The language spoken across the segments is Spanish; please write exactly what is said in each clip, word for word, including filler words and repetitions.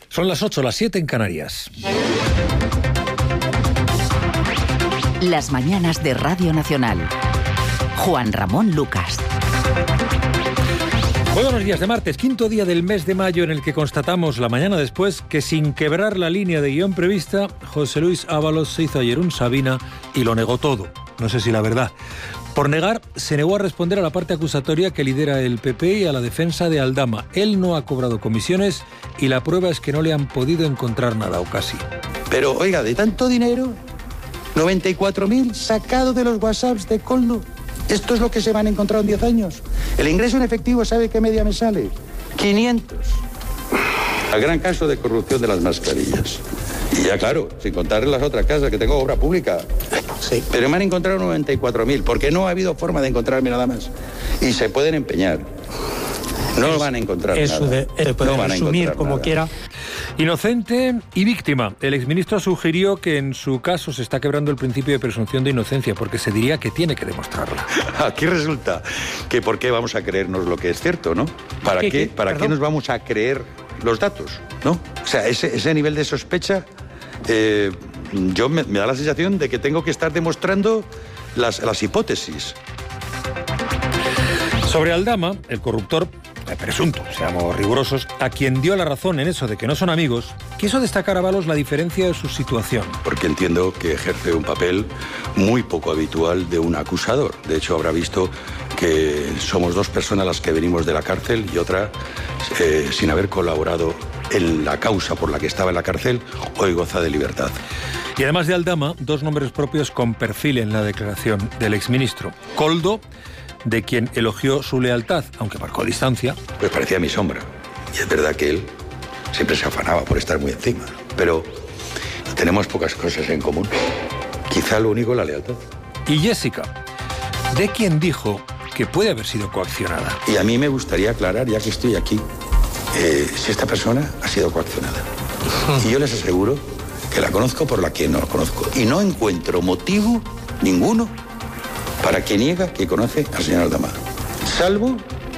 Son las ocho, las siete en Canarias. Las mañanas de Radio Nacional. Juan Ramón Lucas. Muy buenos días de martes, quinto día del mes de mayo, en el que constatamos la mañana después que, sin quebrar la línea de guión prevista, José Luis Ábalos se hizo ayer un Sabina y lo negó todo. No sé si la verdad. Por negar, se negó a responder a la parte acusatoria que lidera el P P y a la defensa de Aldama. Él no ha cobrado comisiones y la prueba es que no le han podido encontrar nada, o casi. Pero, oiga, de tanto dinero, noventa y cuatro mil sacados de los WhatsApps de Koldo. ¿Esto es lo que se van a encontrar en diez años? El ingreso en efectivo, ¿sabe qué media me sale? quinientos. El gran caso de corrupción de las mascarillas. Y ya claro, sin contar las otras casas, que tengo obra pública. Sí. Pero me han encontrado noventa y cuatro mil, porque no ha habido forma de encontrarme nada más. Y se pueden empeñar. No es, van a encontrar eso nada. De, eh, pueden no van a resumir como nada. quiera. Inocente y víctima. El exministro sugirió que en su caso se está quebrando el principio de presunción de inocencia, porque se diría que tiene que demostrarla. Aquí resulta que por qué vamos a creernos lo que es cierto, ¿no? ¿Para qué, ¿Qué, qué? qué? ¿Para qué nos vamos a creer los datos, no? O sea, ese, ese nivel de sospecha, eh, yo me, me da la sensación de que tengo que estar demostrando las, las hipótesis. Sobre Aldama, el corruptor, eh, presunto, seamos rigurosos, a quien dio la razón en eso de que no son amigos, quiso destacar a Ábalos la diferencia de su situación. Porque entiendo que ejerce un papel muy poco habitual de un acusador. De hecho, habrá visto que somos dos personas las que venimos de la cárcel y otra, eh, sin haber colaborado en la causa por la que estaba en la cárcel, hoy goza de libertad. Y además de Aldama, dos nombres propios con perfil en la declaración del exministro. Koldo, de quien elogió su lealtad, aunque marcó distancia. Pues parecía mi sombra. Y es verdad que él siempre se afanaba por estar muy encima. Pero tenemos pocas cosas en común. Quizá lo único, la lealtad. Y Jessica, de quien dijo que puede haber sido coaccionada. Y a mí me gustaría aclarar, ya que estoy aquí, eh, si esta persona ha sido coaccionada. Y yo les aseguro que la conozco por la que no la conozco. Y no encuentro motivo ninguno para que niega que conoce al señor Aldama, salvo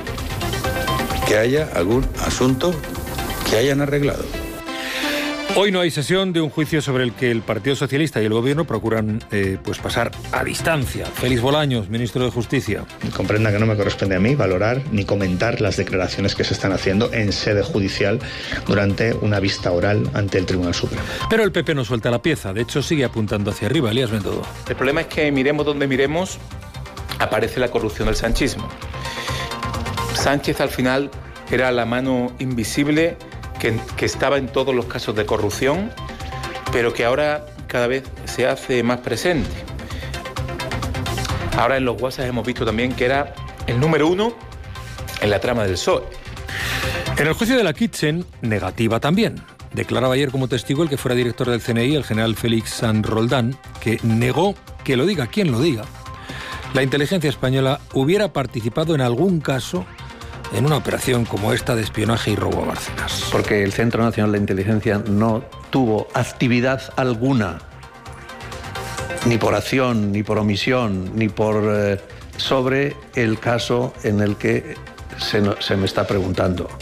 que haya algún asunto que hayan arreglado. Hoy no hay sesión de un juicio sobre el que el Partido Socialista y el Gobierno procuran eh, pues pasar a distancia. Félix Bolaños, ministro de Justicia. Comprenda que no me corresponde a mí valorar ni comentar las declaraciones que se están haciendo en sede judicial durante una vista oral ante el Tribunal Supremo. Pero el P P no suelta la pieza, de hecho sigue apuntando hacia arriba. Elías Bendodo. El problema es que miremos donde miremos, aparece la corrupción del sanchismo. Sánchez al final era la mano invisible que, que estaba en todos los casos de corrupción, pero que ahora cada vez se hace más presente. Ahora en los WhatsApp hemos visto también que era el número uno en la trama del P S O E. En el juicio de la Kitchen, negativa también. Declaraba ayer como testigo el que fuera director del C N I, el general Félix San Roldán, que negó, que lo diga quien lo diga, la inteligencia española hubiera participado en algún caso en una operación como esta de espionaje y robo a Bárcenas. Porque el Centro Nacional de Inteligencia no tuvo actividad alguna, ni por acción, ni por omisión, ni por eh, sobre el caso en el que se, no, se me está preguntando.